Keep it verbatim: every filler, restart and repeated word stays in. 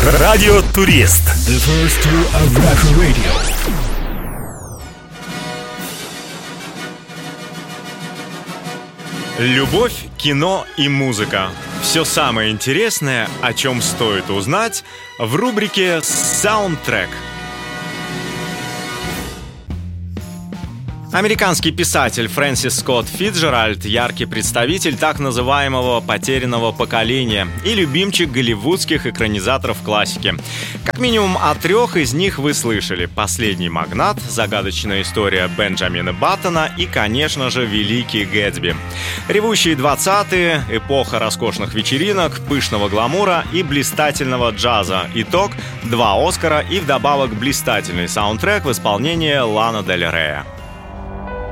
Радио Турист. The first tour of Russian radio. Любовь, кино и музыка. Все самое интересное, о чем стоит узнать, в рубрике «Саундтрек». Американский писатель Фрэнсис Скотт Фицджеральд – яркий представитель так называемого «потерянного поколения» и любимчик голливудских экранизаторов классики. Как минимум о трех из них вы слышали: «Последний магнат», «Загадочная история Бенджамина Баттона» и, конечно же, «Великий Гэтсби». Ревущие двадцатые, эпоха роскошных вечеринок, пышного гламура и блистательного джаза. Итог – два Оскара и вдобавок блистательный саундтрек в исполнении Лана Дель Рея.